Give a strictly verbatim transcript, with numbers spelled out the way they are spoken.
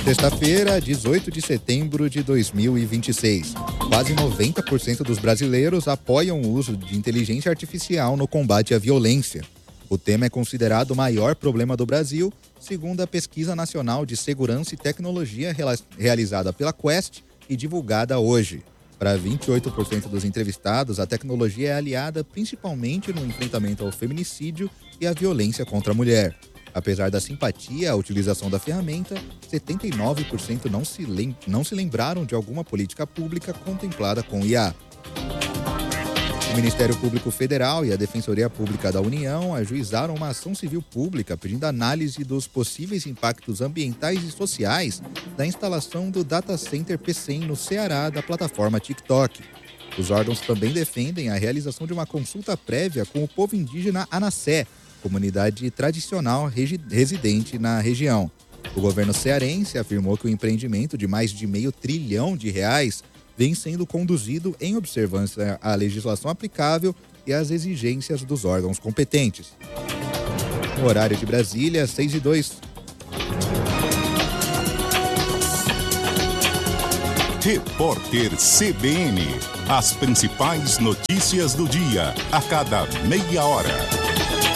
Sexta-feira, dezoito de setembro de dois mil e vinte e seis. Quase noventa por cento dos brasileiros apoiam o uso de inteligência artificial no combate à violência. O tema é considerado o maior problema do Brasil, segundo a Pesquisa Nacional de Segurança e Tecnologia realizada pela Quest e divulgada hoje. Para vinte e oito por cento dos entrevistados, a tecnologia é aliada principalmente no enfrentamento ao feminicídio e à violência contra a mulher. Apesar da simpatia à utilização da ferramenta, setenta e nove por cento não se, lem- não se lembraram de alguma política pública contemplada com I A. O Ministério Público Federal e a Defensoria Pública da União ajuizaram uma ação civil pública pedindo análise dos possíveis impactos ambientais e sociais da instalação do Data Center PECEM no Ceará da plataforma TikTok. Os órgãos também defendem a realização de uma consulta prévia com o povo indígena Anassé, comunidade tradicional regi- residente na região. O governo cearense afirmou que o empreendimento de mais de meio trilhão de reais vem sendo conduzido em observância à legislação aplicável e às exigências dos órgãos competentes. No horário de Brasília, seis e dois. Repórter C B N. As principais notícias do dia, a cada meia hora.